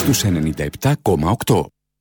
στους 97,8.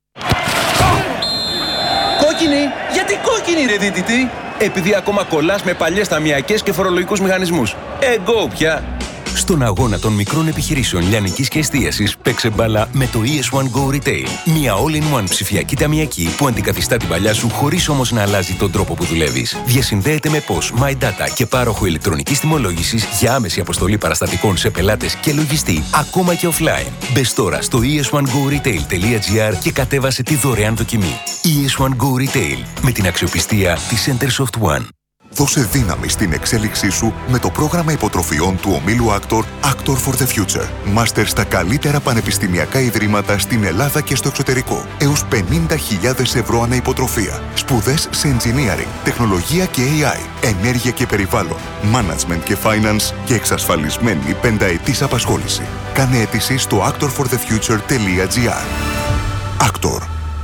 Κόκκινη! Γιατί κόκκινη ρε δίτητη? Επειδή ακόμα κολλάς με παλιές ταμιακές και φορολογικούς μηχανισμούς. Εγώ πια! Στον αγώνα των μικρών επιχειρήσεων λιανικής και εστίασης, παίξε μπάλα με το ES1 Go Retail. Μια all-in-one ψηφιακή ταμιακή που αντικαθιστά την παλιά σου χωρίς όμως να αλλάζει τον τρόπο που δουλεύεις. Διασυνδέεται με POS, My Data και πάροχο ηλεκτρονικής τιμολόγησης για άμεση αποστολή παραστατικών σε πελάτες και λογιστή, ακόμα και offline. Μπες τώρα στο es1goretail.gr και κατέβασε τη δωρεάν δοκιμή. ES1 Go Retail, με την αξιοπιστία της Centersoft One. Δώσε δύναμη στην εξέλιξή σου με το πρόγραμμα υποτροφιών του ομίλου Actor for the Future. Μάστερ στα καλύτερα πανεπιστημιακά ιδρύματα στην Ελλάδα και στο εξωτερικό. Έως 50.000 ευρώ ανά υποτροφία. Σπουδές σε engineering, τεχνολογία και AI, ενέργεια και περιβάλλον, management και finance και εξασφαλισμένη πενταετής απασχόληση. Κάνε αίτηση στο actorforthefuture.gr. Actor.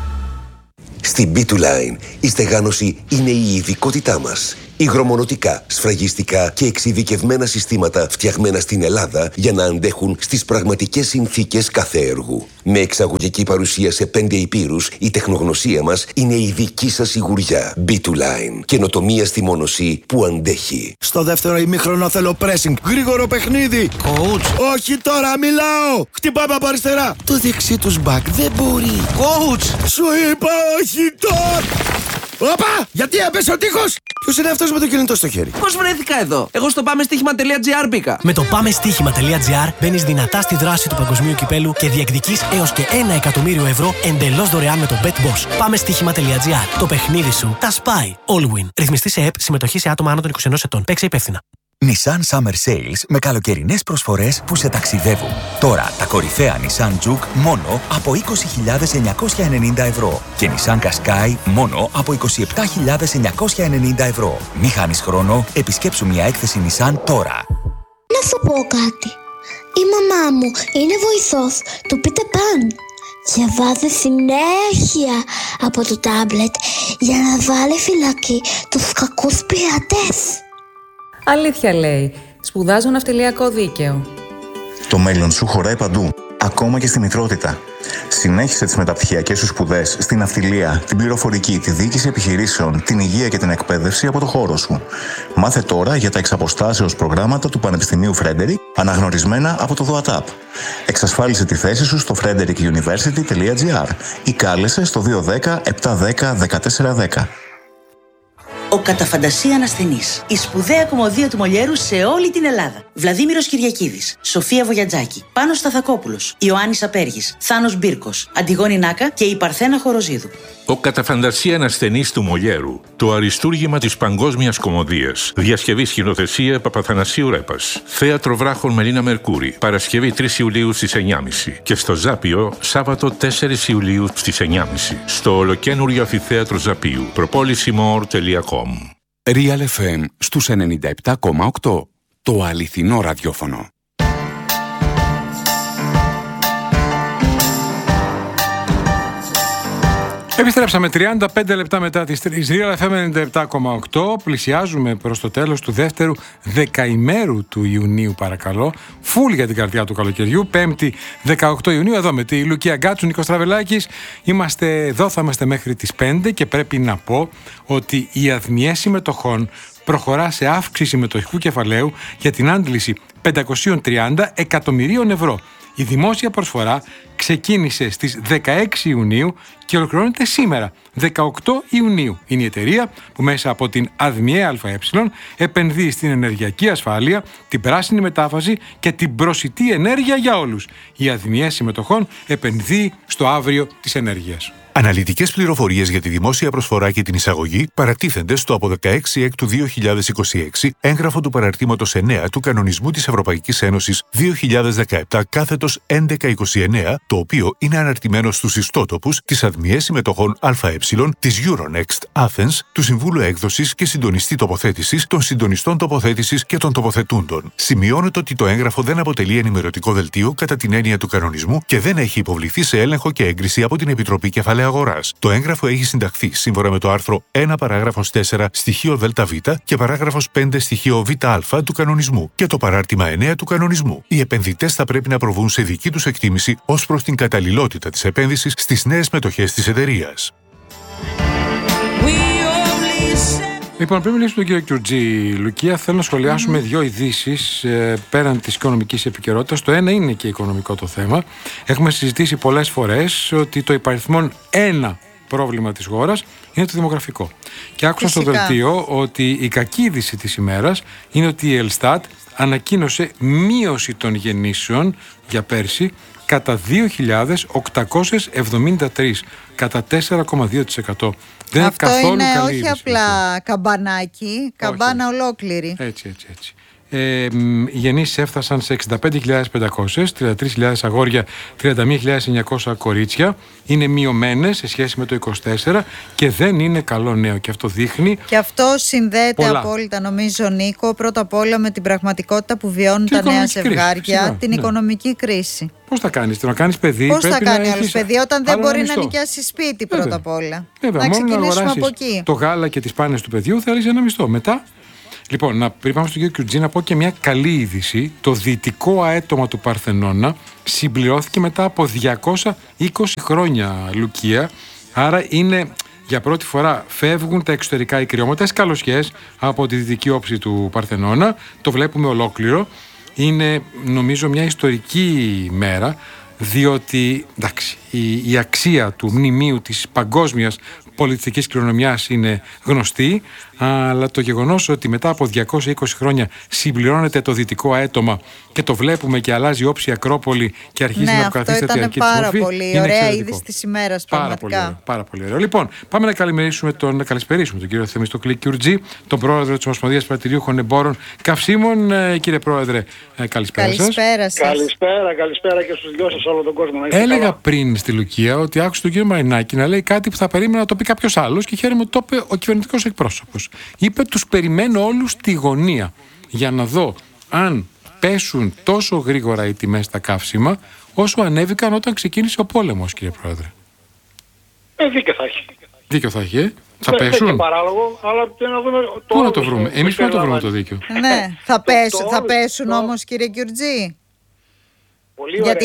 Στην B2Line η στεγάνωση είναι η ειδικότητά μας. Υγρομονωτικά, σφραγιστικά και εξειδικευμένα συστήματα φτιαγμένα στην Ελλάδα για να αντέχουν στις πραγματικές συνθήκες κάθε έργου. Με εξαγωγική παρουσία σε 5 ηπείρους, η τεχνογνωσία μας είναι η δική σας σιγουριά. B2Line. Καινοτομία στη μόνωση που αντέχει. Στο δεύτερο ημίχρονο θέλω pressing. Γρήγορο παιχνίδι. Coach. Όχι τώρα, μιλάω. Χτυπάμε από αριστερά. Το δεξί τους back δεν μπορεί. Coach. Σου είπα όχι τώρα. Όπα! Γιατί έπεσε ο τείχος! Ποιος είναι αυτός με το κινητό στο χέρι? Πώς βρέθηκα εδώ? Εγώ στο πάμεστοίχημα.gr μπήκα. Με το πάμεστοίχημα.gr μπαίνεις δυνατά στη δράση του παγκοσμίου κυπέλου και διεκδικείς έως και 1 εκατομμύριο ευρώ εντελώς δωρεάν με το BetBoss. Πάμεστοίχημα.gr. Το παιχνίδι σου τα σπάει. All win. Ρυθμιστή σε ΕΠ, συμμετοχή σε άτομα άνω των 21 ετών. Παίξε υπεύθυνα. Nissan Summer Sales με καλοκαιρινές προσφορές που σε ταξιδεύουν. Τώρα τα κορυφαία Nissan Juke μόνο από 20.990 ευρώ και Nissan Qashqai μόνο από 27.990 ευρώ. Μη χάνεις χρόνο, επισκέψου μια έκθεση Nissan τώρα. Να σου πω κάτι. Η μαμά μου είναι βοηθός του Peter Pan. Διαβάζει συνέχεια από το τάμπλετ για να βάλει φυλακή τους κακούς πειρατές. Αλήθεια λέει. Σπουδάζω ναυτιλιακό δίκαιο. Το μέλλον σου χωράει παντού, ακόμα και στη μητρότητα. Συνέχισε τις μεταπτυχιακές σου σπουδές στην ναυτιλία, την πληροφορική, τη διοίκηση επιχειρήσεων, την υγεία και την εκπαίδευση από το χώρο σου. Μάθε τώρα για τα εξαποστάσεως προγράμματα του Πανεπιστημίου Frederick, αναγνωρισμένα από το ΔΟΑΤΑΠ. Εξασφάλισε τη θέση σου στο frederickuniversity.gr ή κάλεσε στο 210 710 1410. Ο κατά φαντασία ασθενής. Η σπουδαία κομμωδία του Μολιέρου σε όλη την Ελλάδα. Βλαδίμηρος Κυριακίδης, Σοφία Βογιατζάκη, Πάνος Σταθακόπουλος, Ιωάννης Απέργης, Θάνος Μπίρκος, Αντιγόνη Νάκα και η Παρθένα Χοροζίδου. Ο κατά φαντασία ασθενής του Μολιέρου. Το αριστούργημα της παγκόσμιας κομμωδίας. Διασκευή σκηνοθεσία Παπαθανασίου Ρέπας. Θέατρο Βράχων Μελίνα Μερκούρη. Παρασκευή 3 Ιουλίου στις 9.30. Και στο Ζάπιο Σάββατο 4 Ιουλίου στις 9.30. Στο ολοκένουργιο αμφιθέατρο Ζαπίου. Propolissimor.com. Real FM στους 97,8. Το αληθινό ραδιόφωνο. Επιστρέψαμε 35 λεπτά μετά τις 3. Real FM 97,8. Πλησιάζουμε προς το τέλος του δεύτερου δεκαημέρου του Ιουνίου, παρακαλώ. Φουλ για την καρδιά του καλοκαιριού. 5η 18 Ιουνίου, εδώ με τη Λουκία Γκάτσου, Νίκος Τραβελάκης. Είμαστε εδώ, θα είμαστε μέχρι τις 5 και πρέπει να πω ότι η αδμιές συμμετοχών προχωρά σε αύξηση συμμετοχικού κεφαλαίου για την άντληση 530 εκατομμυρίων ευρώ. Η δημόσια προσφορά ξεκίνησε στις 16 Ιουνίου και ολοκληρώνεται σήμερα, 18 Ιουνίου. Είναι η εταιρεία που μέσα από την ΑΔΜΙΕ ΑΕ επενδύει στην ενεργειακή ασφάλεια, την πράσινη μετάφαση και την προσιτή ενέργεια για όλους. Η ΑΔΜΙΕ συμμετοχών επενδύει στο αύριο της ενέργειας. Αναλυτικές πληροφορίες για τη δημόσια προσφορά και την εισαγωγή παρατίθενται στο από 16 Εκ του 2026 έγγραφο του παραρτήματος 9 του Κανονισμού της Ευρωπαϊκής Ένωσης 2017/1129, το οποίο είναι αναρτημένο στους ιστότοπους της ΑΔΜΙΕ συμμετοχών ΑΕ, της Euronext Athens, του Συμβούλου Έκδοσης και Συντονιστή Τοποθέτησης, των Συντονιστών Τοποθέτησης και των Τοποθετούντων. Σημειώνεται ότι το έγγραφο δεν αποτελεί ενημερωτικό δελτίο κατά την έννοια του κανονισμού και δεν έχει υποβληθεί σε έλεγχο και έγκριση από την Επιτροπή Κεφαλαίου. κεφάλαια αγοράς. Το έγγραφο έχει συνταχθεί σύμφωνα με το άρθρο 1 παράγραφος 4 στοιχείο ΔΒ και παράγραφος 5 στοιχείο ΒΑ του κανονισμού και το παράρτημα 9 του κανονισμού. Οι επενδυτές θα πρέπει να προβούν σε δική τους εκτίμηση ως προς την καταλληλότητα της επένδυσης στις νέες μετοχές της εταιρείας. Λοιπόν, πριν μιλήσουμε τον κύριο Κιουρτζή, Λουκία, θέλω να σχολιάσουμε δύο ειδήσεις πέραν της οικονομικής επικαιρότητας. Το ένα είναι και οικονομικό το θέμα. Έχουμε συζητήσει πολλές φορές ότι το υπαριθμόν ένα πρόβλημα της χώρας είναι το δημογραφικό. Και άκουσα στο δελτίο ότι η κακή είδηση της ημέρας είναι ότι η Ελστάτ ανακοίνωσε μείωση των γεννήσεων για πέρσι κατά 2.873, κατά 4,2%. Δεν αυτό είναι καθόλου είναι καλή όχι είδηση, απλά καμπανάκι, καμπάνα ολόκληρη. Έτσι. Οι γεννήσεις έφτασαν σε 65.500, 33.000 αγόρια, 31.900 κορίτσια. Είναι μειωμένες σε σχέση με το 24 και δεν είναι καλό νέο. Και αυτό δείχνει. Και αυτό συνδέεται απόλυτα, νομίζω, Νίκο, πρώτα απ' όλα με την πραγματικότητα που βιώνουν τα νέα ζευγάρια, την οικονομική κρίση. Πώς θα κάνεις, το να κάνεις παιδί. Πώς θα κάνει άλλος παιδί όταν δεν μπορεί να νοικιάσει σπίτι πρώτα απ' όλα. Βέβαια, να ξεκινήσουμε από εκεί. Το γάλα και τις πάνες του παιδιού θέλεις ένα μισθό. Μετά. Λοιπόν, πριν πάμε στον κύριο Κιουρτζή, να πω και μια καλή είδηση. Το δυτικό αέτομα του Παρθενώνα συμπληρώθηκε μετά από 220 χρόνια, Λουκία. Άρα είναι για πρώτη φορά φεύγουν τα εξωτερικά ικριώματα, σκαλωσιές από τη δυτική όψη του Παρθενώνα. Το βλέπουμε ολόκληρο. Είναι, νομίζω, μια ιστορική μέρα, διότι εντάξει, η αξία του μνημείου της παγκόσμιας πολιτιστικής κληρονομιάς είναι γνωστή, αλλά το γεγονός ότι μετά από 220 χρόνια συμπληρώνεται το δυτικό αέτομα και το βλέπουμε και αλλάζει όψη η Ακρόπολη και αρχίζει να αποκαθίσταται η αρχή της μορφή. Πάρα πολύ ωραία είδηση της ημέρας, πραγματικά. Πάρα πολύ ωραίο. Λοιπόν, πάμε να καλησπερίσουμε τον κύριο Θεμιστοκλή Κιουρτζή, τον πρόεδρο της Ομοσπονδίας Πρατηρίουχων Εμπόρων Καυσίμων. Κύριε Πρόεδρε, καλησπέρα σας. Καλησπέρα και στους δυο σας, όλο τον κόσμο. Έλεγα πριν στη Λουκία ότι άκουσα τον κύριο Μαρινάκη να λέει κάτι που θα περίμενα να το πει κάποιος άλλος και χαίρομαι το είπε ο κυβερνητικός εκπρόσωπος. Είπε, τους περιμένω όλους στη γωνία για να δω αν πέσουν τόσο γρήγορα οι τιμές στα καύσιμα όσο ανέβηκαν όταν ξεκίνησε ο πόλεμος, κύριε Πρόεδρε. Δίκιο θα έχει. Δίκιο θα έχει, Θα πέσουν. Δεν είναι παράλογο, αλλά να δούμε. Πού να το βρούμε, εμείς πού να το βρούμε το δίκιο. Ναι, θα πέσουν όμως, κύριε Κιουρτζή. Γιατί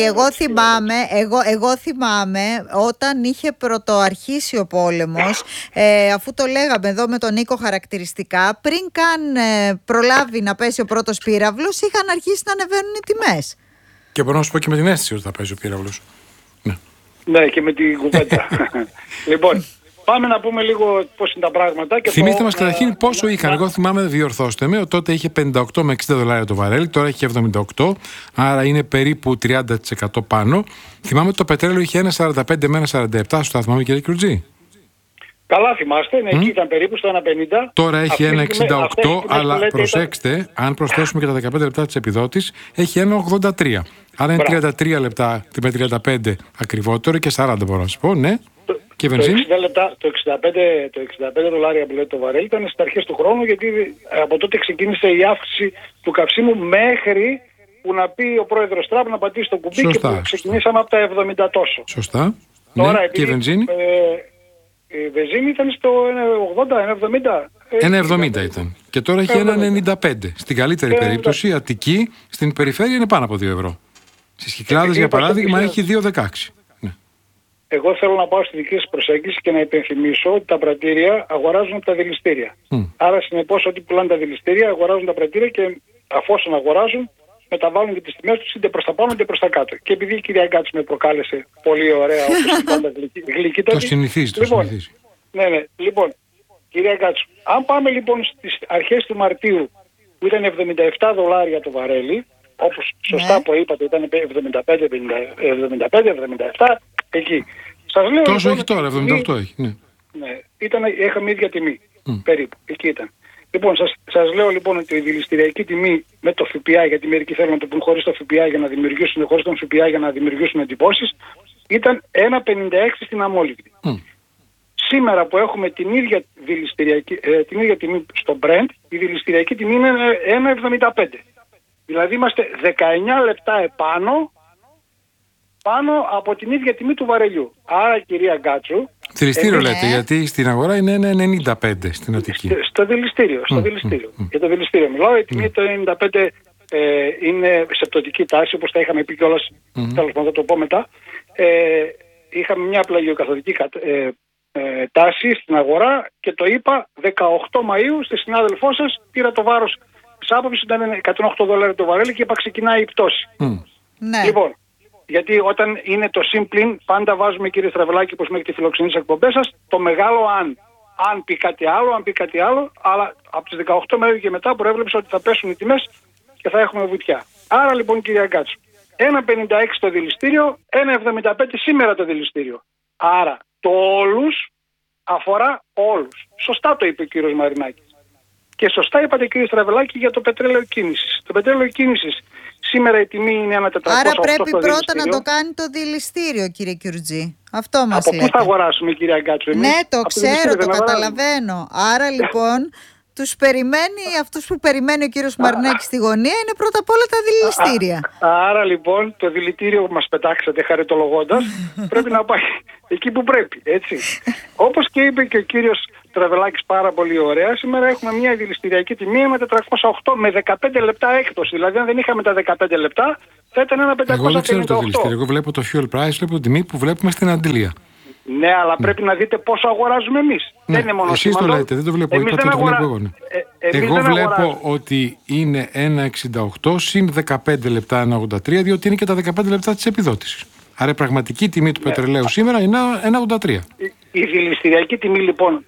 εγώ θυμάμαι όταν είχε πρωτοαρχίσει ο πόλεμος, αφού το λέγαμε εδώ με τον Νίκο χαρακτηριστικά, πριν καν προλάβει να πέσει ο πρώτος πύραυλος, είχαν αρχίσει να ανεβαίνουν οι τιμές. Και μπορώ να σου πω και με την αίσθηση ότι θα πέσει ο πύραυλος. Ναι, και με την κουβέντα. Λοιπόν, πάμε να πούμε λίγο πώς είναι τα πράγματα. Και θυμίστε μας καταρχήν πόσο είχαν. Εγώ θυμάμαι, διορθώστε με, τότε είχε 58 με 60 δολάρια το βαρέλι, τώρα έχει 78, άρα είναι περίπου 30% πάνω. Θυμάμαι ότι το πετρέλαιο είχε 1,45 με 1,47, σωστά θυμάμαι, κύριε Κιουρτζή? Καλά θυμάστε, ναι, εκεί ήταν περίπου στο 1,50. Τώρα έχει 1,68, αλλά προσέξτε, αν προσθέσουμε και τα 15 λεπτά της επιδότης, έχει 1,83. Άρα είναι 33 λεπτά με 35 ακριβότερο και 40 μπορώ να σας πω, ναι. Και βενζίνη. Το 65 δολάρια που λέει το βαρέλι ήταν στις αρχές του χρόνου, γιατί από τότε ξεκίνησε η αύξηση του καυσίμου μέχρι που να πει ο πρόεδρος Τραμπ να πατήσει το κουμπί. Σωστά, και ξεκινήσαμε από τα 70 τόσο. Σωστά. Τώρα, ναι. Και η βενζίνη. Η βενζίνη ήταν στο 1,80, 1,70. 1,70 ήταν. Και τώρα έχει 1,95. Στην καλύτερη περίπτωση, Αττική, στην περιφέρεια είναι πάνω από 2 ευρώ. Στις Κυκλάδες, για παράδειγμα, έχει 2,16. Ναι. Εγώ θέλω να πάω στη δική σας προσέγγιση και να υπενθυμίσω ότι τα πρατήρια αγοράζουν από τα δηληστήρια. Άρα, συνεπώς, ό,τι πουλάνε τα δηληστήρια αγοράζουν τα πρατήρια και αφόσον αγοράζουν, μεταβάλουν και τις τιμές τους είτε προς τα πάνω είτε προς τα κάτω. Και επειδή η κυρία Γκάτση με προκάλεσε πολύ ωραία, όπως πάντα γλυκύτατη. Το συνηθίζει, το συνηθίζει. Ναι. Λοιπόν, κυρία Γκάτση, αν πάμε λοιπόν στις αρχές του Μαρτίου που ήταν 77 δολάρια το βαρέλι, όπως σωστά που είπατε ήταν 75-77, εκεί. Σας λέω, τόσο λοιπόν, έχει τώρα, 78 έχει. Ναι. Είχαμε ίδια τιμή, περίπου, εκεί ήταν. Λοιπόν, σας λέω λοιπόν ότι η δηληστηριακή τιμή με το ΦΠΑ, γιατί μερικοί θέλουν να το πούν χωρίς το ΦΠΑ για να δημιουργήσουν, χωρίς τον ΦΠΑ για να δημιουργήσουν εντυπώσεις, ήταν 1,56 στην αμόλυβδη. Σήμερα που έχουμε την ίδια τιμή στο Brent, η δηληστηριακή τιμή είναι 1,75. Δηλαδή είμαστε 19 λεπτά επάνω πάνω από την ίδια τιμή του βαρελιού. Άρα, κυρία Γκάτσου... Δηληστήριο λέτε, γιατί στην αγορά είναι 1,95 στην Αττική. Στο δηληστήριο. Για το δηληστήριο μιλάω. Η τιμή το 95 είναι σε πτωτική τάση, όπως τα είχαμε πει κιόλας. Τέλος πάντων, θα το πω μετά. Είχαμε μια πλαγιοκαθοδική τάση στην αγορά και το είπα 18 Μαΐου στη συνάδελφό σας, πήρα το βάρος της άποψης, ήταν $108 το βαρέλι και είπα ξεκινάει η πτώση. Ναι. Λοιπόν, γιατί όταν είναι το συμπλήν, πάντα βάζουμε, κύριε Στραβελάκη, όπως με έχετε φιλοξενήσει στις εκπομπές σας, το μεγάλο αν. Αν πει κάτι άλλο, αλλά από τις 18 Μαΐου και μετά προέβλεψα ότι θα πέσουν οι τιμές και θα έχουμε βουτιά. Άρα λοιπόν, κυρία Γκάτσου, 1,56 το δηληστήριο, 1,75 σήμερα το δηληστήριο. Άρα το όλους αφορά όλους. Σωστά το είπε ο κύριος Μαρινάκης. Και σωστά είπατε, κύριε Στραβελάκη, για το πετρέλαιο κίνησης. Το πετρέλαιο κίνησης σήμερα η τιμή είναι 1,408. Άρα πρέπει πρώτα να το κάνει το δηληστήριο, κύριε Κιουρτζή. Αυτό μας λέτε. Από πού θα αγοράσουμε, κυρία Γκάτσου? Ναι, το ξέρω, το καταλαβαίνω. Άρα λοιπόν... Τους περιμένει, αυτούς που περιμένει ο κύριος Μαρινάκης στη γωνία είναι πρώτα απ' όλα τα δηληστήρια. Άρα λοιπόν το δηλητήριο που μας πετάξατε χαριτολογώντας πρέπει να πάει εκεί που πρέπει, έτσι. Όπως και είπε και ο κύριος Τραβελάκης πάρα πολύ ωραία, σήμερα έχουμε μια δηληστηριακή τιμή με 408 με 15 λεπτά έκπτωση. Δηλαδή αν δεν είχαμε τα 15 λεπτά θα ήταν ένα 558. Εγώ δεν ξέρω το δηληστήριο, εγώ βλέπω το fuel price, βλέπω την τιμή που βλέπουμε στην Αντιλία. Ναι, αλλά πρέπει να δείτε πόσο αγοράζουμε εμείς. Ναι, δεν είναι μόνο εσείς το λέτε, δεν το βλέπω. Εμείς είπατε, το βλέπω εγώ. Ναι. Εγώ βλέπω ότι είναι 1,68 συν 15 λεπτά 1,83, διότι είναι και τα 15 λεπτά της επιδότησης. Άρα η πραγματική τιμή του πετρελαίου σήμερα είναι 1,83. Η δηληστηριακή τιμή λοιπόν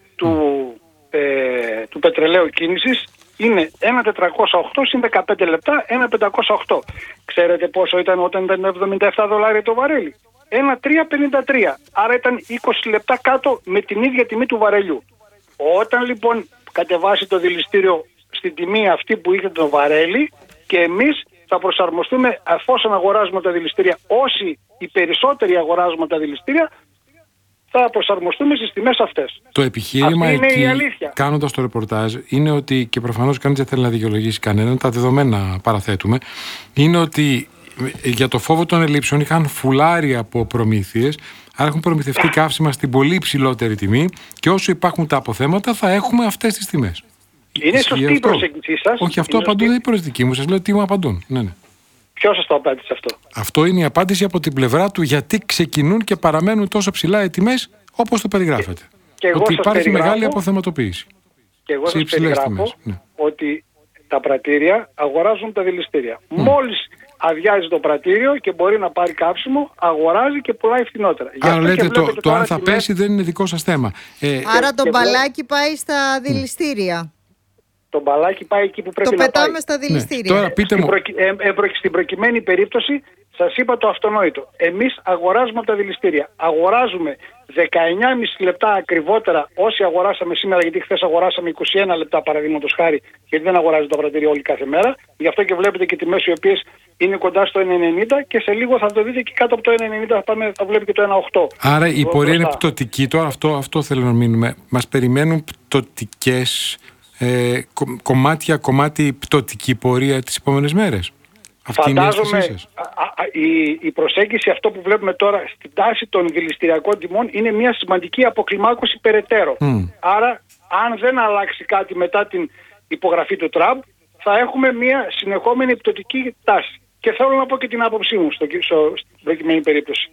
του πετρελαίου κίνησης είναι 1,408 συν 15 λεπτά 1,508. Ξέρετε πόσο ήταν όταν ήταν $77 το βαρέλι? 1,353. Άρα ήταν 20 λεπτά κάτω με την ίδια τιμή του βαρελιού. Όταν λοιπόν κατεβάσει το δηληστήριο στην τιμή αυτή που είχε το βαρέλι, και εμείς θα προσαρμοστούμε, εφόσον αγοράζουμε τα δηληστήρια, όσοι οι περισσότεροι αγοράζουμε τα δηληστήρια, θα προσαρμοστούμε στις τιμές αυτές. Το επιχείρημα εκεί, κάνοντας το ρεπορτάζ, είναι ότι, και προφανώς κανείς δεν θέλει να δικαιολογήσει κανέναν, τα δεδομένα παραθέτουμε, είναι ότι για το φόβο των ελλείψεων είχαν φουλάρει από προμήθειες, άρα έχουν προμηθευτεί καύσιμα στην πολύ υψηλότερη τιμή και όσο υπάρχουν τα αποθέματα θα έχουμε αυτές τις τιμές. Είναι σωστή η προσέγγιση σας? Όχι, αυτό απαντούν, δεν είναι προσδική μου, σας λέω τι μου απαντούν. Ναι. Ποιος σας το απάντησε αυτό? Αυτό είναι η απάντηση από την πλευρά του γιατί ξεκινούν και παραμένουν τόσο ψηλά οι τιμές όπως το περιγράφετε. Ότι υπάρχει μεγάλη αποθεματοποίηση. Και εγώ σας περιγράφω ότι τα πρατήρια αγοράζουν τα δηληστήρια. Μόλις αδειάζει το πρατήριο και μπορεί να πάρει καύσιμο, αγοράζει και πουλάει φθηνότερα. Άρα λέτε το αν θα πέσει δεν είναι δικό σας θέμα. Άρα το μπαλάκι πάει στα δηληστήρια. Το μπαλάκι πάει εκεί που πρέπει να πάει. Το πετάμε στα δηληστήρια. Τώρα πείτε μου. Στην προκειμένη περίπτωση σας είπα το αυτονόητο. Εμείς αγοράζουμε από τα δηληστήρια. Αγοράζουμε 19,5 λεπτά ακριβότερα όσοι αγοράσαμε σήμερα, γιατί χθες αγοράσαμε 21 λεπτά παραδείγματος χάρη, γιατί δεν αγοράζει το πρατήριο όλη κάθε μέρα. Γι' αυτό και βλέπετε και τιμές οι οποίες είναι κοντά στο 1,90 και σε λίγο θα το δείτε και κάτω από το 1,90 θα βλέπει και το 1,8. Άρα η πορεία είναι πτωτική. Τώρα αυτό θέλω να μείνουμε. Μας περιμένουν πτωτικές κομμάτι πτωτική πορεία τις επόμενες μέρες. Φαντάζομαι η προσέγγιση, αυτό που βλέπουμε τώρα στην τάση των δηληστηριακών τιμών, είναι μια σημαντική αποκλιμάκωση περαιτέρω. Άρα αν δεν αλλάξει κάτι μετά την υπογραφή του Τραμπ, θα έχουμε μια συνεχόμενη πτωτική τάση. Και θέλω να πω και την άποψή μου στην προκειμένη περίπτωση.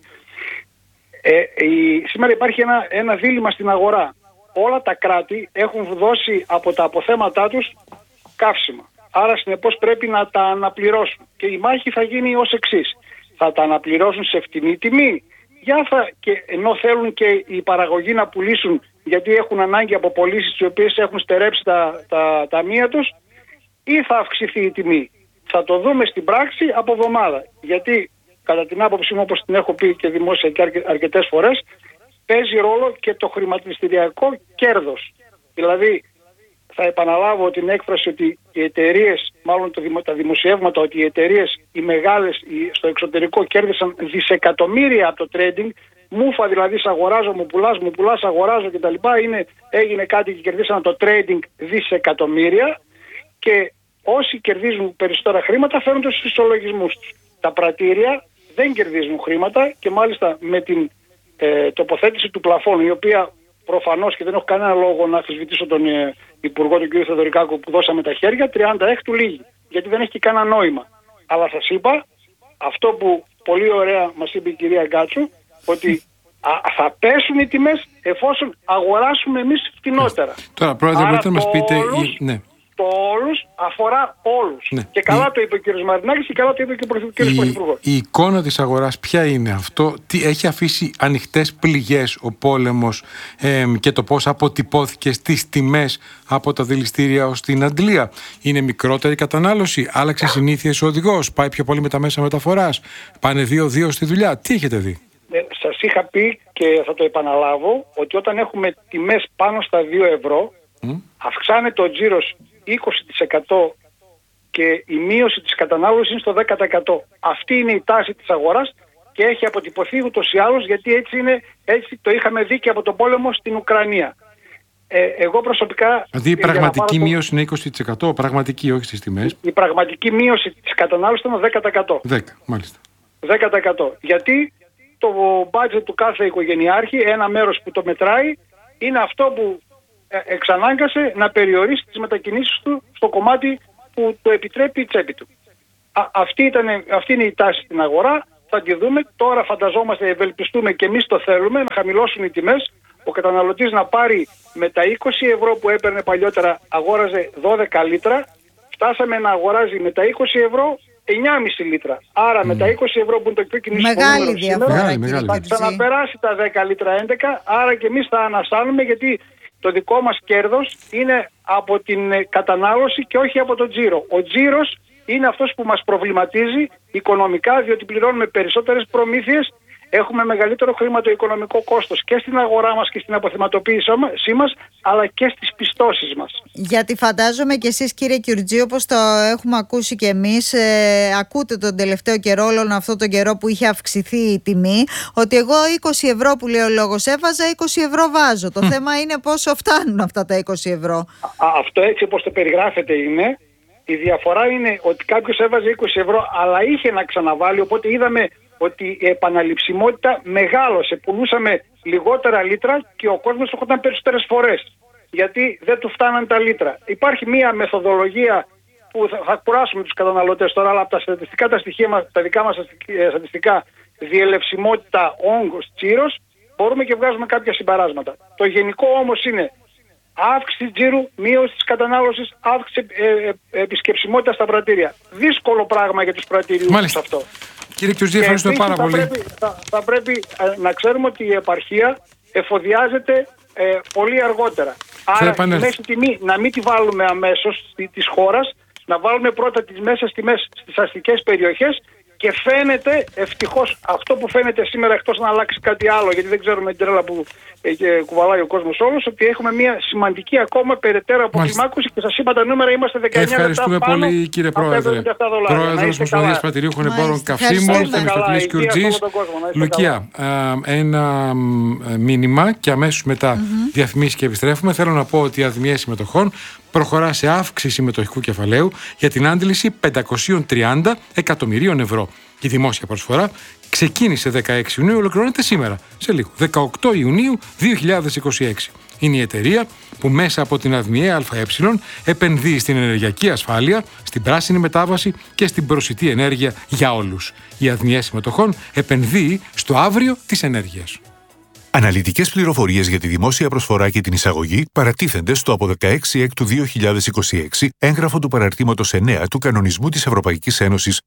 Σήμερα υπάρχει ένα δίλημμα στην αγορά. Όλα τα κράτη έχουν δώσει από τα αποθέματά τους καύσιμα. Άρα συνεπώς πρέπει να τα αναπληρώσουν. Και η μάχη θα γίνει ως εξής. Θα τα αναπληρώσουν σε φτηνή τιμή, και ενώ θέλουν και οι παραγωγοί να πουλήσουν, γιατί έχουν ανάγκη από πωλήσεις οι οποίες έχουν στερέψει τα ταμεία τους, ή θα αυξηθεί η τιμή. Θα το δούμε στην πράξη από εβδομάδα. Γιατί κατά την άποψή μου, όπως την έχω πει και δημόσια και αρκετές φορές, παίζει ρόλο και το χρηματιστηριακό κέρδος. Δηλαδή, θα επαναλάβω την έκφραση ότι οι εταιρείες, μάλλον τα δημοσιεύματα, ότι οι εταιρείες, οι μεγάλες στο εξωτερικό κέρδισαν δισεκατομμύρια από το trading, μούφα δηλαδή, αγοράζω, μου πουλάς, αγοράζω κτλ. Έγινε κάτι και κερδίσαν το trading δισεκατομμύρια, και όσοι κερδίζουν περισσότερα χρήματα φέρνουν τους ισολογισμούς τους. Τα πρατήρια δεν κερδίζουν χρήματα και μάλιστα με την τοποθέτηση του πλαφόνου, η οποία προφανώς, και δεν έχω κανένα λόγο να αμφισβητήσω τον Υπουργό, τον κ. Θεοδωρικάκο, που δώσαμε τα χέρια, 36 λίγη, γιατί δεν έχει και κανένα νόημα. Αλλά σας είπα, αυτό που πολύ ωραία μας είπε η κυρία Γκάτσου, ότι θα πέσουν οι τιμές εφόσον αγοράσουμε εμείς φτηνότερα. Τώρα, Πρόεδρε, μπορείτε να μας πείτε... Ναι. Το όλους αφορά όλους. Ναι. Και καλά το είπε ο κ. Μαρινάκης και καλά το είπε και ο κ. Πρωθυπουργός. Η εικόνα της αγοράς ποια είναι αυτό, τι έχει αφήσει ανοιχτές πληγές ο πόλεμος και το πώς αποτυπώθηκε στις τιμές από τα δηληστήρια ως την αντλία? Είναι μικρότερη κατανάλωση, άλλαξε συνήθειες ο οδηγός, πάει πιο πολύ με τα μέσα μεταφοράς, πάνε 2-2 στη δουλειά? Τι έχετε δει? Σας είχα πει και θα το επαναλάβω, ότι όταν έχουμε τιμές πάνω στα 2 ευρώ, αυξάνεται ο τζίρος 20% και η μείωση της κατανάλωσης είναι στο 10%. Αυτή είναι η τάση της αγοράς και έχει αποτυπωθεί ούτως ή άλλως, γιατί έτσι το είχαμε δει και από τον πόλεμο στην Ουκρανία. Εγώ προσωπικά... Δηλαδή η πραγματική μείωση είναι 20%, πραγματική, όχι στις τιμές. Η πραγματική μείωση της κατανάλωσης ήταν 10%. 10, μάλιστα. 10%. Γιατί το budget του κάθε οικογενειάρχη, ένα μέρος που το μετράει, είναι αυτό που εξανάγκασε να περιορίσει τις μετακινήσεις του στο κομμάτι που το επιτρέπει η τσέπη του. Αυτή είναι η τάση στην αγορά, θα τη δούμε. Τώρα φανταζόμαστε, ευελπιστούμε και εμείς το θέλουμε, να χαμηλώσουν οι τιμές, ο καταναλωτής να πάρει με τα 20 ευρώ που έπαιρνε παλιότερα, αγόραζε 12 λίτρα, φτάσαμε να αγοράζει με τα 20 ευρώ 9,5 λίτρα. Άρα με τα 20 ευρώ που είναι το πιο κοινωνικό νούμερο σήμερα, θα ξαναπεράσει τα 10 λίτρα 11, άρα και εμείς θα ανασάνουμε, γιατί το δικό μας κέρδος είναι από την κατανάλωση και όχι από τον τζίρο. Ο τζίρος είναι αυτός που μας προβληματίζει οικονομικά, διότι πληρώνουμε περισσότερες προμήθειες, έχουμε μεγαλύτερο χρηματοοικονομικό κόστος και στην αγορά μας και στην αποθεματοποίησή μας, αλλά και στις πιστώσεις μας. Γιατί φαντάζομαι και εσείς, κύριε Κιουρτζή, όπως το έχουμε ακούσει και εμείς, ακούτε τον τελευταίο καιρό, όλον αυτόν τον καιρό που είχε αυξηθεί η τιμή, ότι εγώ 20 ευρώ που λέει ο λόγος έβαζα, 20 ευρώ βάζω. Το θέμα είναι πόσο φτάνουν αυτά τα 20 ευρώ. Αυτό έτσι όπως το περιγράφεται είναι. Η διαφορά είναι ότι κάποιος έβαζε 20 ευρώ, αλλά είχε να ξαναβάλει, οπότε είδαμε ότι η επαναληψιμότητα μεγάλωσε. Πουλούσαμε λιγότερα λίτρα και ο κόσμος το έρχονταν περισσότερες φορές, γιατί δεν του φτάναν τα λίτρα. Υπάρχει μια μεθοδολογία που θα κουράσουμε τους καταναλωτές τώρα, αλλά από τα στατιστικά τα στοιχεία μας, τα δικά μας στατιστικά, διελευσιμότητα, όγκος, τζίρος, μπορούμε και βγάζουμε κάποια συμπεράσματα. Το γενικό όμως είναι αύξηση τζίρου, μείωση της κατανάλωσης, αύξηση επισκεψιμότητα στα πρατήρια. Δύσκολο πράγμα για τους πρατηριούς αυτό. Κύριε Κιουρτζή, ευχαριστούμε πάρα πολύ. Θα πρέπει να ξέρουμε ότι η επαρχία εφοδιάζεται πολύ αργότερα. Άρα η μέση τιμή να μην τη βάλουμε αμέσως της χώρας, να βάλουμε πρώτα τις μέσες τιμές στις αστικές περιοχές, και φαίνεται, ευτυχώς, αυτό που φαίνεται σήμερα, εκτός να αλλάξει κάτι άλλο, γιατί δεν ξέρουμε την τρέλα που κουβαλάει ο κόσμος όλος, ότι έχουμε μια σημαντική ακόμα περαιτέρω αποκλιμάκωση και σας είπα τα νούμερα, είμαστε 19 λεπτά πάνω. Ευχαριστούμε πολύ, κύριε Πρόεδρε. Πρόεδρος Ομοσπονδίας Πρατηρίουχων Εμπόρων Καυσίμων, Θεμιστοκλής Κιουρτζής. Λουκία, ένα μήνυμα και αμέσως μετά διαφημίσεις και επιστρέφουμε. Θέλω να πω ότι η αδημία συμμετοχών προχωρά σε αύξηση συμμετοχικού κεφαλαίου για την άντληση 530 εκατομμυρίων ευρώ. Η δημόσια προσφορά ξεκίνησε 16 Ιουνίου, ολοκληρώνεται σήμερα, σε λίγο, 18 Ιουνίου 2026. Είναι η εταιρεία που μέσα από την ΑΔΜΙΕ ΑΕ επενδύει στην ενεργειακή ασφάλεια, στην πράσινη μετάβαση και στην προσιτή ενέργεια για όλους. Η ΑΔΜΙΕ συμμετοχών επενδύει στο αύριο της ενέργειας. Αναλυτικές πληροφορίες για τη δημόσια προσφορά και την εισαγωγή παρατίθενται στο από 16 Έκτου 2026 έγγραφο του παραρτήματος 9 του Κανονισμού της Ευρωπαϊκής Ένωσης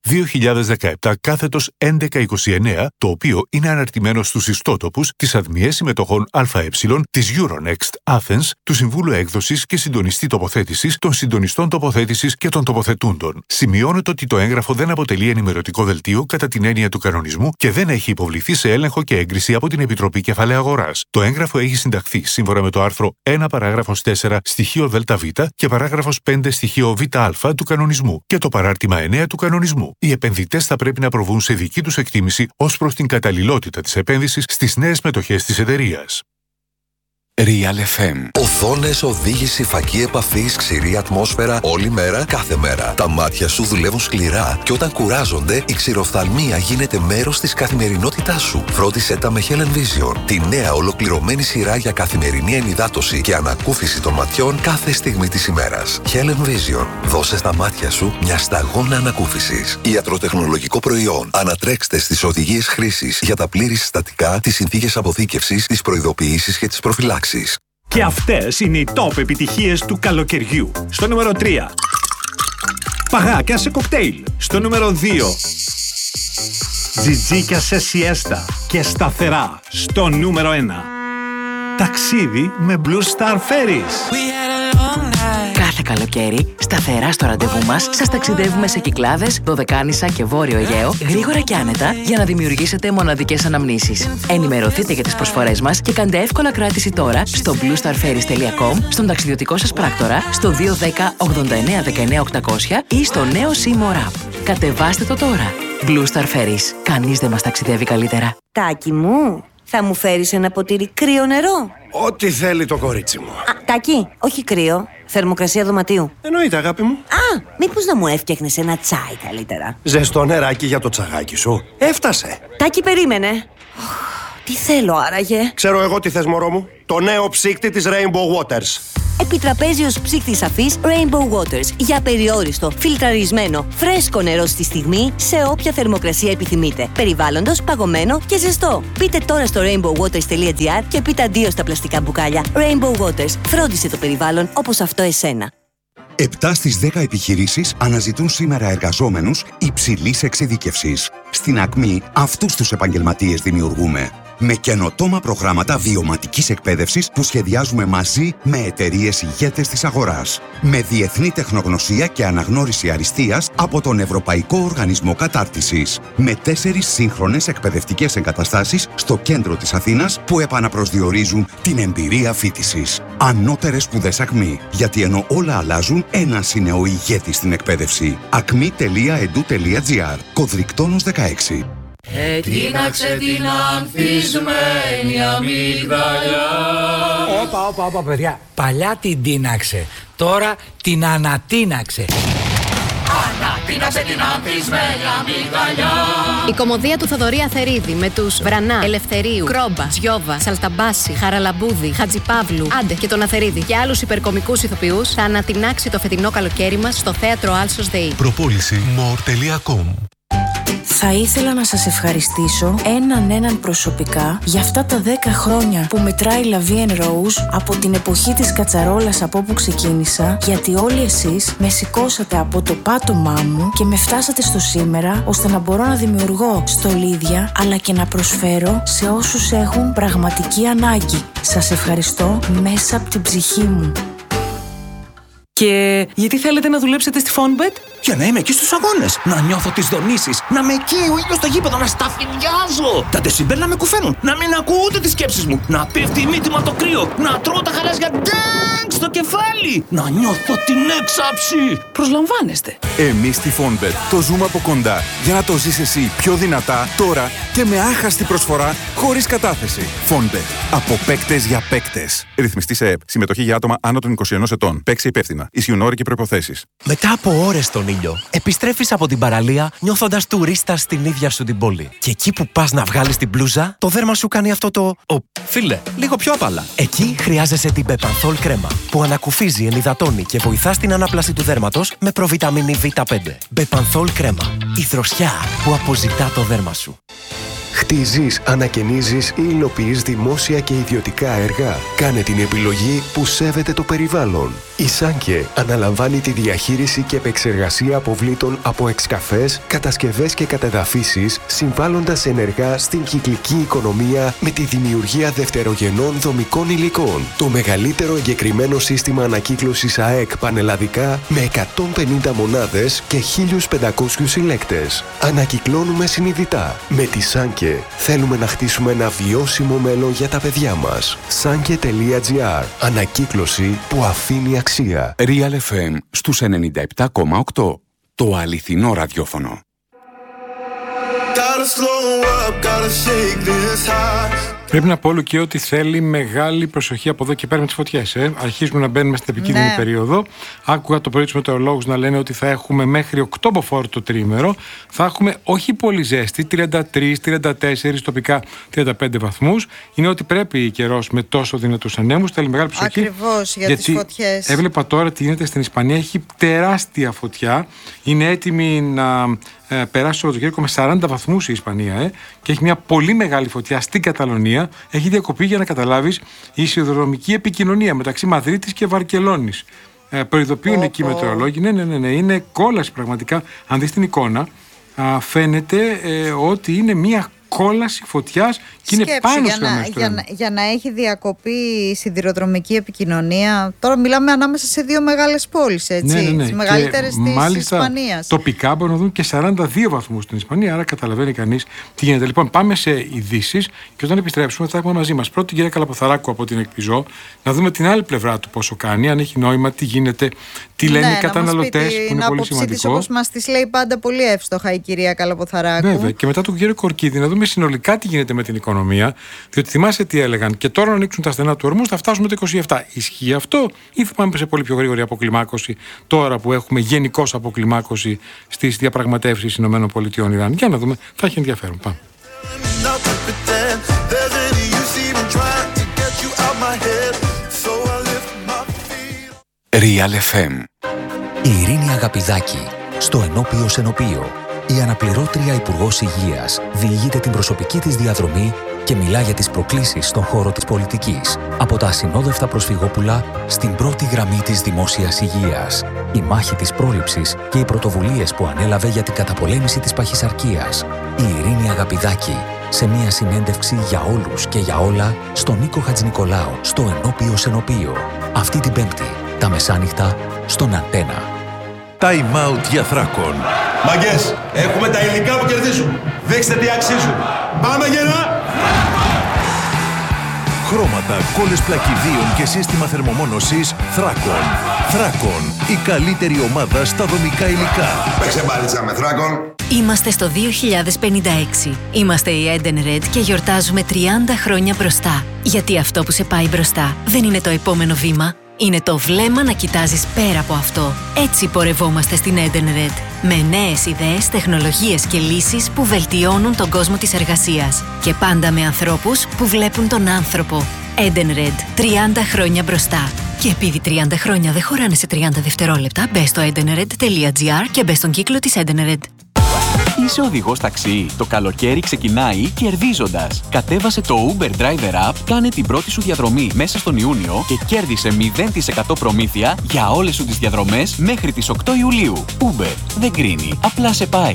2017/1129, το οποίο είναι αναρτημένο στους ιστότοπους της ΑΔΜΙΕ συμμετοχών ΑΕ, της Euronext Athens, του Συμβούλου Έκδοσης και Συντονιστή Τοποθέτησης, των Συντονιστών Τοποθέτησης και των Τοποθετούντων. Σημειώνεται ότι το έγγραφο δεν αποτελεί ενημερωτικό δελτίο κατά την έννοια του κανονισμού και δεν έχει υποβληθεί σε έλεγχο και έγκριση από την Επιτροπή Κεφαλαίου Αγοράς. Το έγγραφο έχει συνταχθεί σύμφωνα με το άρθρο 1 παράγραφος 4 στοιχείο ΔΒ και παράγραφος 5 στοιχείο ΒΑ του κανονισμού και το παράρτημα 9 του κανονισμού. Οι επενδυτές θα πρέπει να προβούν σε δική τους εκτίμηση ως προς την καταλληλότητα της επένδυσης στις νέες μετοχές της εταιρείας. Real FM. Οθόνες, οδήγηση, φακή επαφής, ξηρή ατμόσφαιρα, όλη μέρα, κάθε μέρα. Τα μάτια σου δουλεύουν σκληρά και όταν κουράζονται, η ξηροφθαλμία γίνεται μέρος της καθημερινότητάς σου. Φρόντισέ τα με Helen Vision, τη νέα ολοκληρωμένη σειρά για καθημερινή ενυδάτωση και ανακούφιση των ματιών κάθε στιγμή της ημέρας. Helen Vision. Δώσε στα μάτια σου μια σταγόνα ανακούφισης. Ιατροτεχνολογικό προϊόν. Ανατρέξτε στις οδηγίες χρήσης για τα πλήρη συστατικά, τις συνθήκες αποθήκευσης, τις προειδοποιήσεις και τις προφυλάξεις. Και αυτές είναι οι top επιτυχίες του καλοκαιριού. Στο νούμερο 3. Παγάκια σε κοκτέιλ. Στο νούμερο 2. Τζιτζίκια σε σιέστα και σταθερά. Στο νούμερο 1. Ταξίδι με Blue Star Ferries. Κάθε καλοκαίρι, σταθερά στο ραντεβού μας, σας ταξιδεύουμε σε Κυκλάδες, Δωδεκάνησα και Βόρειο Αιγαίο, γρήγορα και άνετα, για να δημιουργήσετε μοναδικές αναμνήσεις. Ενημερωθείτε για τις προσφορές μας και κάντε εύκολα κράτηση τώρα στο bluestarferries.com, στον ταξιδιωτικό σας πράκτορα, στο 210 89 19 800 ή στο νέο Seymour App. Κατεβάστε το τώρα. Blue Star Ferries. Κανείς δεν μας ταξιδεύει καλύτερα. Τάκη μου, θα μου φέρεις ένα ποτήρι κρύο νερό? Ό,τι θέλει το κορίτσι μου. Τάκη, όχι κρύο. Θερμοκρασία δωματίου. Εννοείται, αγάπη μου. Μήπως να μου έφτιαχνες ένα τσάι καλύτερα? Ζεστό νεράκι για το τσαγάκι σου. Έφτασε. Τάκη, περίμενε. Τι θέλω άραγε? Ξέρω εγώ τι θες, μωρό μου. Το νέο ψύκτη της Rainbow Waters. Επιτραπέζιος ψύκτης αφής Rainbow Waters. Για περιόριστο, φιλτραρισμένο, φρέσκο νερό στη στιγμή, σε όποια θερμοκρασία επιθυμείτε. Περιβάλλοντος, παγωμένο και ζεστό. Μπείτε τώρα στο rainbowwaters.gr και πείτε αντίο στα πλαστικά μπουκάλια. Rainbow Waters. Φρόντισε το περιβάλλον όπως αυτό εσένα. 7 στις 10 επιχειρήσεις αναζητούν σήμερα εργαζόμενους υψηλής εξειδίκευσης. Στην Ακμή, αυτούς τους επαγγελματίες δημιουργούμε. Με καινοτόμα προγράμματα βιωματικής εκπαίδευσης που σχεδιάζουμε μαζί με εταιρείες ηγέτες της αγοράς. Με διεθνή τεχνογνωσία και αναγνώριση αριστείας από τον Ευρωπαϊκό Οργανισμό Κατάρτισης. Με 4 σύγχρονες εκπαιδευτικές εγκαταστάσεις στο κέντρο της Αθήνας που επαναπροσδιορίζουν την εμπειρία φοιτησης. Ανώτερες σπουδές Ακμή. Γιατί ενώ όλα αλλάζουν, ένας είναι ο ηγέτης στην εκπαίδευση. acmi.edu.gr. Κωδρικτόνος 16. Ετείναξε την ανθισμένη αμυγδαλιά. Όπα, παιδιά. Παλιά την τίναξε. Τώρα την ανατίναξε. Ανατείναξε την ανθισμένη αμυγδαλιά. Η κωμωδία του Θοδωρή Αθερίδη με τους Βρανά, Ελευθερίου, Κρόμπα, Τζιόβα, Σαλταμπάση, Χαραλαμπούδη, Χατζιπαύλου, Άντε και τον Αθερίδη και άλλους υπερκομικούς ηθοποιούς θα ανατινάξει το φετινό καλοκαίρι μας στο θέατρο Άλσος ΔΕΗ. Προπόληση more.com. Θα ήθελα να σας ευχαριστήσω έναν προσωπικά για αυτά τα 10 χρόνια που μετράει La Vie en Rose από την εποχή της κατσαρόλας από όπου ξεκίνησα, γιατί όλοι εσείς με σηκώσατε από το πάτωμά μου και με φτάσατε στο σήμερα, ώστε να μπορώ να δημιουργώ στολίδια αλλά και να προσφέρω σε όσους έχουν πραγματική ανάγκη. Σας ευχαριστώ μέσα από την ψυχή μου. Και γιατί θέλετε να δουλέψετε στη Fonbet? Για να είμαι εκεί στους αγώνες, να νιώθω τις δονήσεις, να με καίει ο ήλιος στο γήπεδο, να σταφυλιάζω. Τα ντεσιμπέλ να με κουφαίνουν, να μην ακούω ούτε τις σκέψεις μου, να πέφτει η μύτη μου από το κρύο, να τρώω τα γαλάζια ντάγκ στο κεφάλι, να νιώθω την έξαψη. Προσλαμβάνεστε. Εμείς στη Fonbet το ζούμε από κοντά για να το ζεις εσύ πιο δυνατά, τώρα και με άχαστη προσφορά, χωρίς κατάθεση. Fonbet. Από παίκτες για παίκτες. Ρυθμιστή σε ΕΕΠ. Συμμετοχή για άτομα άνω των 21 ετών. Παίξε υπεύθυνα. Ισχύουν όροι και προϋποθέσεις. Μετά από ώρες στον ήλιο, επιστρέφεις από την παραλία νιώθοντας τουρίστας στην ίδια σου την πόλη. Και εκεί που πας να βγάλεις την μπλούζα, το δέρμα σου κάνει αυτό το φίλε, λίγο πιο απαλά. Εκεί χρειάζεσαι την Bepanthol κρέμα, που ανακουφίζει, ενυδατώνει και βοηθά στην ανάπλαση του δέρματος με προβιταμίνη Β5. Bepanthol κρέμα. Η δροσιά που αποζητά το δέρμα σου. Χτίζεις, ανακαινίζεις ή υλοποιείς δημόσια και ιδιωτικά έργα. Κάνε την επιλογή που σέβεται το περιβάλλον. Η Σάνκε αναλαμβάνει τη διαχείριση και επεξεργασία αποβλήτων από εξκαφές, κατασκευές και κατεδαφίσεις, συμβάλλοντας ενεργά στην κυκλική οικονομία με τη δημιουργία δευτερογενών δομικών υλικών. Το μεγαλύτερο εγκεκριμένο σύστημα ανακύκλωσης ΑΕΚ πανελλαδικά με 150 μονάδες και 1.500 συλλέκτες. Ανακυκλώνουμε συνειδητά. Με τη Σάνκε θέλουμε να χτίσουμε ένα βιώσιμο μέλλον για τα παιδιά μας. Sanke.gr. Ανακύκλωση που αφήνει αξία. Real FM στους 97,8. Το αληθινό ραδιόφωνο. Gotta slow up, gotta shake this high. Πρέπει να πω όλο και ότι θέλει μεγάλη προσοχή από εδώ και πέρα με τις φωτιές. Αρχίζουμε να μπαίνουμε στην επικίνδυνη περίοδο. Άκουγα το πρωί τους μετεωρολόγους να λένε ότι θα έχουμε μέχρι 8 μποφόρ το τρίμερο. Θα έχουμε όχι πολύ ζέστη, 33-34, τοπικά 35 βαθμούς. Είναι ότι πρέπει καιρός με τόσο δυνατούς ανέμους. Θέλει μεγάλη προσοχή. Ακριβώς για τις φωτιές. Έβλεπα τώρα τι γίνεται στην Ισπανία. Έχει τεράστια φωτιά. Είναι έτοιμη να περάσει το Σαββατοκύριακο με 40 βαθμούς η Ισπανία και έχει μια πολύ μεγάλη φωτιά στην Καταλωνία. Έχει διακοπεί, για να καταλάβεις, η σιδηροδρομική επικοινωνία μεταξύ Μαδρίτης και Βαρκελόνης. Προειδοποιούν εκεί οι μετεωρολόγοι. Ναι, είναι κόλαση πραγματικά. Αν δεις την εικόνα, φαίνεται ότι είναι μια κόλαση φωτιάς και είναι πάνω για να έχει διακοπεί η σιδηροδρομική επικοινωνία. Τώρα μιλάμε ανάμεσα σε δύο μεγάλες πόλεις, έτσι. Τις μεγαλύτερες της Ισπανίας. Τοπικά μπορούν να δουν και 42 βαθμούς στην Ισπανία, άρα καταλαβαίνει κανείς τι γίνεται. Λοιπόν, πάμε σε ειδήσεις και όταν επιστρέψουμε θα έχουμε μαζί μας πρώτη την κυρία Καλαποθαράκου από την Εκπιζό, να δούμε την άλλη πλευρά του πόσο κάνει, αν έχει νόημα, τι γίνεται, τι λένε οι καταναλωτές, που είναι πολύ σημαντικό. Όπως μας τις λέει πάντα πολύ εύστοχα η κυρία Καλαποθαράκου. Βέβαια, και μετά τον κύριο Κορκίδη να δούμε συνολικά τι γίνεται με την οικονομία, διότι θυμάσαι τι έλεγαν, και τώρα να ανοίξουν τα στενά του ορμού θα φτάσουμε το 27. Ισχύει αυτό ή θα πάμε σε πολύ πιο γρήγορη αποκλιμάκωση τώρα που έχουμε γενικώς αποκλιμάκωση στις διαπραγματεύσεις ΗΠΑ-Ιράν? Για να δούμε, θα έχει ενδιαφέρον. Πάμε. Real FM. Η Ειρήνη Αγαπηδάκη στο Ενώπιο Σενοπείο. Η αναπληρώτρια Υπουργός Υγείας διηγείται την προσωπική της διαδρομή και μιλά για τις προκλήσεις στον χώρο της πολιτικής. Από τα ασυνόδευτα προσφυγόπουλα στην πρώτη γραμμή της δημόσιας υγείας. Η μάχη της πρόληψης και οι πρωτοβουλίες που ανέλαβε για την καταπολέμηση της παχυσαρκίας. Η Ειρήνη Αγαπηδάκη σε μια συνέντευξη για όλους και για όλα στον Νίκο Χατζηνικολάου στο Ενώπιο Σενοπείο. Αυτή την Πέμπτη, τα μεσάνυχτα, στον Αντένα. Time out για Θράκον. Μαγκές, έχουμε τα υλικά που κερδίζουν. Δείξτε τι αξίζουν. Πάμε γερά! Χρώματα, κόλλες πλακιδίων και σύστημα θερμομόνωσης Θράκον. Θράκον, η καλύτερη ομάδα στα δομικά υλικά. Παίξε μπάλιτσα με Θράκον. Είμαστε στο 2056. Είμαστε η Eden Red και γιορτάζουμε 30 χρόνια μπροστά. Γιατί αυτό που σε πάει μπροστά δεν είναι το επόμενο βήμα. Είναι το βλέμμα να κοιτάζεις πέρα από αυτό. Έτσι πορευόμαστε στην Eden Red. Με νέες ιδέες, τεχνολογίες και λύσεις που βελτιώνουν τον κόσμο της εργασίας. Και πάντα με ανθρώπους που βλέπουν τον άνθρωπο. Eden Red. 30 χρόνια μπροστά. Και επειδή 30 χρόνια δεν χωράνε σε 30 δευτερόλεπτα, μπες στο edenred.gr και μπες στον κύκλο της Eden Red. Είσαι οδηγός ταξί. Το καλοκαίρι ξεκινάει κερδίζοντας. Κατέβασε το Uber Driver App, κάνε την πρώτη σου διαδρομή μέσα στον Ιούνιο και κέρδισε 0% προμήθεια για όλες σου τις διαδρομές μέχρι τις 8 Ιουλίου. Uber δεν κρίνει, απλά σε πάει.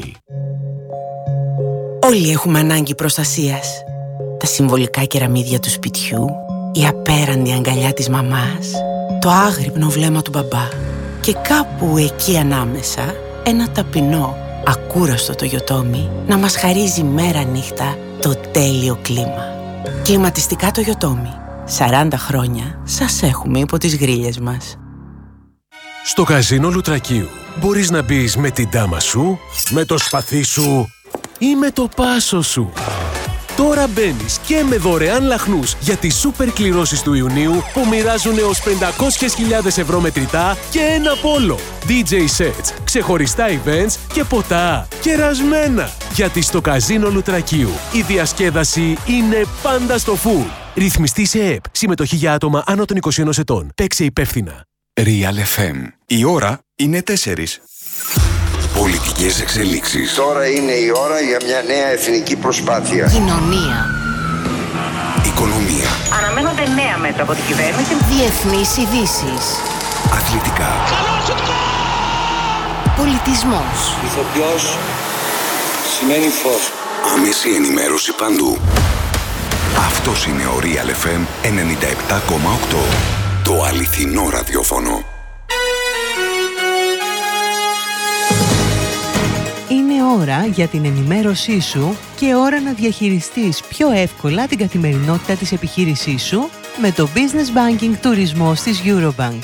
Όλοι έχουμε ανάγκη προστασίας. Τα συμβολικά κεραμίδια του σπιτιού, η απέραντη αγκαλιά της μαμάς, το άγρυπνο βλέμμα του μπαμπά και κάπου εκεί ανάμεσα ένα ταπεινό, ακούραστο Toyotomi να μας χαρίζει μέρα νύχτα το τέλειο κλίμα. Κλιματιστικά Toyotomi. 40 χρόνια σας έχουμε υπό τις γρίλες μας. Στο καζίνο Λουτρακίου μπορείς να μπεις με την ντάμα σου, με το σπαθί σου ή με το πάσο σου. Τώρα μπαίνεις και με δωρεάν λαχνούς για τις σούπερ κληρώσεις του Ιουνίου που μοιράζουν έως 500.000 ευρώ μετρητά και ένα πόλο. DJ sets, ξεχωριστά events και ποτά κερασμένα. Γιατί στο καζίνο Λουτρακίου η διασκέδαση είναι πάντα στο full. Ρυθμιστή σε ΕΠ. Συμμετοχή για άτομα άνω των 21 ετών. Παίξε υπεύθυνα. Real FM. Η ώρα είναι 4. Πολιτικές εξελίξεις. Τώρα είναι η ώρα για μια νέα εθνική προσπάθεια. Κοινωνία. Οικονομία. Αναμένονται νέα μέτρα από την κυβέρνηση. Διεθνείς ειδήσεις. Αθλητικά. Πολιτισμός. Ηθοποιός σημαίνει φως. Άμεση ενημέρωση παντού. Αυτός είναι ο Real FM 97,8. Το αληθινό ραδιόφωνο. Είναι ώρα για την ενημέρωσή σου και ώρα να διαχειριστείς πιο εύκολα την καθημερινότητα της επιχείρησής σου με το Business Banking τουρισμός της Eurobank.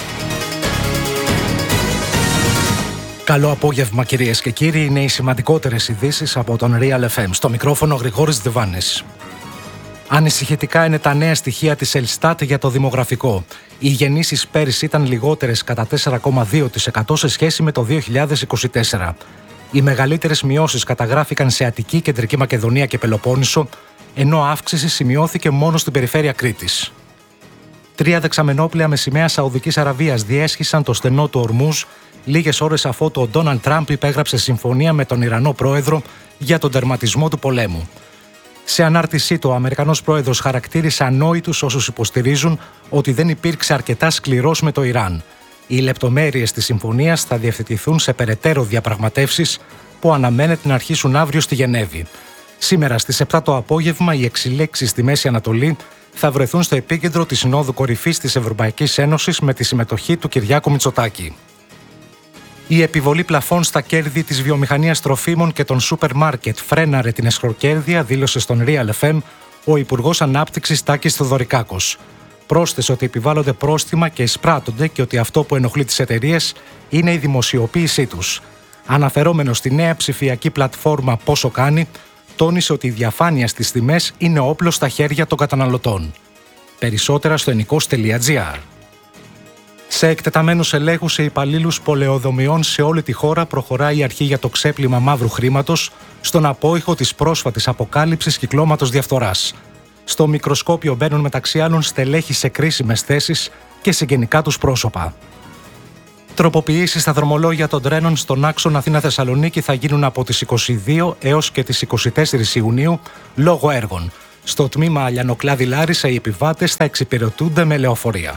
Καλό απόγευμα κυρίες και κύριοι, είναι οι σημαντικότερες ειδήσεις από τον Real FM. Στο μικρόφωνο Γρηγόρης Δεβάνης. Ανησυχητικά είναι τα νέα στοιχεία της Ελστάτ για το δημογραφικό. Οι γεννήσεις πέρυσι ήταν λιγότερες κατά 4,2% σε σχέση με το 2024. Οι μεγαλύτερες μειώσεις καταγράφηκαν σε Αττική, Κεντρική Μακεδονία και Πελοπόννησο, ενώ αύξηση σημειώθηκε μόνο στην περιφέρεια Κρήτης. 3 δεξαμενόπλοια με σημαία Σαουδικής Αραβίας διέσχισαν το στενό του Ορμούζ λίγες ώρες αφού ο Ντόναλντ Τραμπ υπέγραψε συμφωνία με τον Ιρανό πρόεδρο για τον τερματισμό του πολέμου. Σε ανάρτησή του, ο Αμερικανός πρόεδρος χαρακτήρισε ανόητους όσους υποστηρίζουν ότι δεν υπήρξε αρκετά σκληρός με το Ιράν. Οι λεπτομέρειες της συμφωνίας θα διευθετηθούν σε περαιτέρω διαπραγματεύσεις που αναμένεται να αρχίσουν αύριο στη Γενέβη. Σήμερα στις 7 το απόγευμα οι εξελίξεις στη Μέση Ανατολή θα βρεθούν στο επίκεντρο της Συνόδου Κορυφής της Ευρωπαϊκής Ένωσης με τη συμμετοχή του Κυριάκου Μητσοτάκη. Η επιβολή πλαφών στα κέρδη της βιομηχανίας τροφίμων και των σούπερ μάρκετ φρέναρε την εσχροκέρδεια, δήλωσε στον Real FM ο Υπουργός Ανάπτυξης Τάκης Θεοδωρικάκος. Πρόσθεσε ότι επιβάλλονται πρόστιμα και εισπράττονται και ότι αυτό που ενοχλεί τις εταιρείες είναι η δημοσιοποίησή τους. Αναφερόμενο στη νέα ψηφιακή πλατφόρμα Πόσο Κάνει, τόνισε ότι η διαφάνεια στις τιμές είναι όπλο στα χέρια των καταναλωτών. Περισσότερα στο enikos.gr. Σε εκτεταμένους ελέγχους σε υπαλλήλους πολεοδομιών σε όλη τη χώρα προχωράει η αρχή για το ξέπλυμα μαύρου χρήματος στον απόϊχο της πρόσφατης αποκάλυψης κυκλώματος διαφθοράς. Στο μικροσκόπιο μπαίνουν μεταξύ άλλων στελέχη σε κρίσιμες θέσεις και συγγενικά τους πρόσωπα. Τροποποιήσεις στα δρομολόγια των τρένων στον άξονα Αθήνα-Θεσσαλονίκη θα γίνουν από τις 22 έως και τις 24 Ιουνίου λόγω έργων. Στο τμήμα Αλιανοκλάδη-Λάρισα οι επιβάτες θα εξυπηρετούνται με λεωφορεία.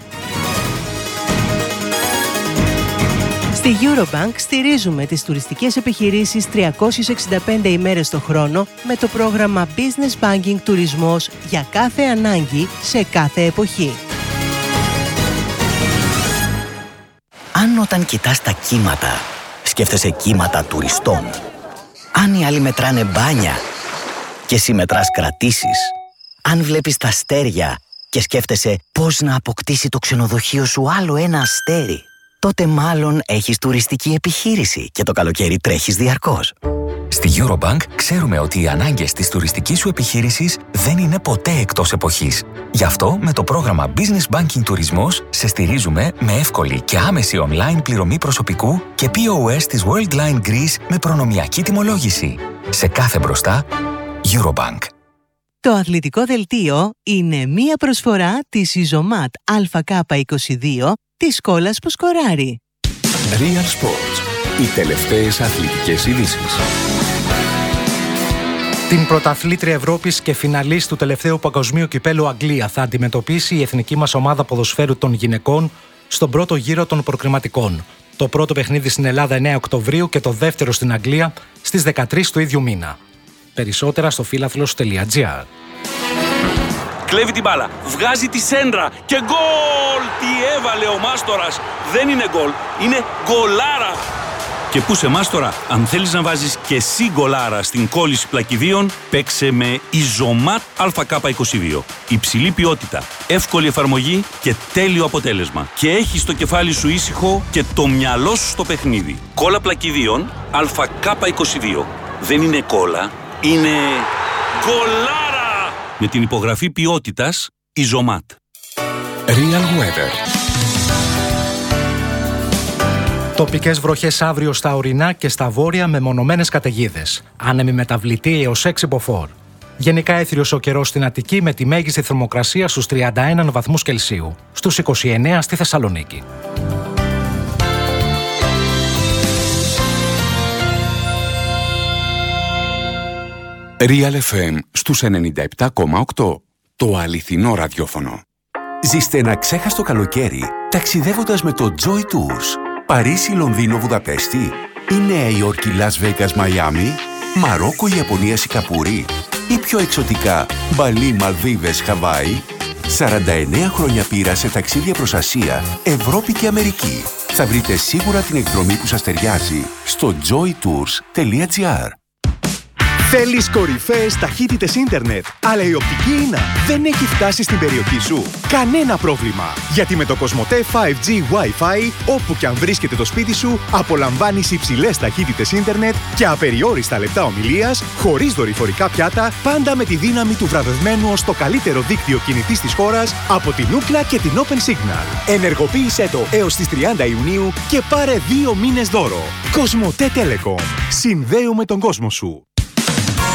Στη Eurobank στηρίζουμε τις τουριστικές επιχειρήσεις 365 ημέρες το χρόνο με το πρόγραμμα Business Banking Τουρισμός για κάθε ανάγκη σε κάθε εποχή. Αν όταν κοιτάς τα κύματα, σκέφτεσαι κύματα τουριστών. Αν οι άλλοι μετράνε μπάνια και εσύ μετράς κρατήσεις. Αν βλέπεις τα αστέρια και σκέφτεσαι πώς να αποκτήσει το ξενοδοχείο σου άλλο ένα αστέρι, τότε μάλλον έχεις τουριστική επιχείρηση και το καλοκαίρι τρέχεις διαρκώς. Στη Eurobank ξέρουμε ότι οι ανάγκες της τουριστικής σου επιχείρησης δεν είναι ποτέ εκτός εποχής. Γι' αυτό με το πρόγραμμα Business Banking Τουρισμός σε στηρίζουμε με εύκολη και άμεση online πληρωμή προσωπικού και POS της Worldline Greece με προνομιακή τιμολόγηση. Σε κάθε μπροστά, Eurobank. Το αθλητικό δελτίο είναι μία προσφορά της Isomat ΑΚ22 της σκόλας που σκοράρει. Real Sports. Οι τελευταίες αθλητικές ειδήσεις. Την πρωταθλήτρια Ευρώπης και φιναλίστ του τελευταίου παγκοσμίου κυπέλου Αγγλία θα αντιμετωπίσει η εθνική μας ομάδα ποδοσφαίρου των γυναικών στον πρώτο γύρο των προκριματικών. Το πρώτο παιχνίδι στην Ελλάδα 9 Οκτωβρίου και το δεύτερο στην Αγγλία στις 13 του ίδιου μήνα. Περισσότερα στο φίλαθλος.gr. Κλέβει την μπάλα, βγάζει τη σέντρα και γκολ! Τι έβαλε ο Μάστορας! Δεν είναι γκολ, είναι γκολάρα! Και πού σε Μάστορα, αν θέλεις να βάζεις και εσύ γκολάρα στην κόλληση πλακιδίων, παίξε με Isomat ΑΚ22. Υψηλή ποιότητα, εύκολη εφαρμογή και τέλειο αποτέλεσμα. Και έχεις το κεφάλι σου ήσυχο και το μυαλό σου στο παιχνίδι. Κόλλα πλακιδίων ΑΚ22. Δεν είναι κόλλα, είναι γκολάρα! Με την υπογραφή ποιότητας Isomat. Real Weather. Τοπικές βροχές αύριο στα ορεινά και στα βόρεια με μονομένες καταιγίδες. Άνεμη μεταβλητή έως 6 μποφόρ. Γενικά έθριος ο καιρός στην Αττική με τη μέγιστη θερμοκρασία στους 31 βαθμούς Κελσίου. Στους 29 στη Θεσσαλονίκη. Real FM στους 97,8. Το αληθινό ραδιόφωνο. Ζήστε ένα ξέχαστο καλοκαίρι ταξιδεύοντας με το Joy Tours. Παρίσι, Λονδίνο, Βουδαπέστη ή Νέα Υόρκη, Λας Βέγκας, Μαϊάμι, Μαρόκο, Ιαπωνία, Σικαπούρη ή πιο εξωτικά Μπαλί, Μαλδίβες, Χαβάη. 49 χρόνια πείρα σε ταξίδια προς Ασία, Ευρώπη και Αμερική. Θα βρείτε σίγουρα την εκδρομή που σας ταιριάζει στο joytours.gr. Θέλεις κορυφαίες ταχύτητες ίντερνετ, αλλά η οπτική ίνα δεν έχει φτάσει στην περιοχή σου? Κανένα πρόβλημα, γιατί με το Cosmote 5G Wi-Fi, όπου και αν βρίσκεται το σπίτι σου, απολαμβάνεις υψηλές ταχύτητες ίντερνετ και απεριόριστα λεπτά ομιλίας, χωρίς δορυφορικά πιάτα, πάντα με τη δύναμη του βραβευμένου ως το καλύτερο δίκτυο κινητής της χώρας από την Ookla και την Open Signal. Ενεργοποίησέ το έως τις 30 Ιουνίου και πάρε 2 μήνες δώρο. Cosmote Telecom. Συνδέουμε τον κόσμο σου.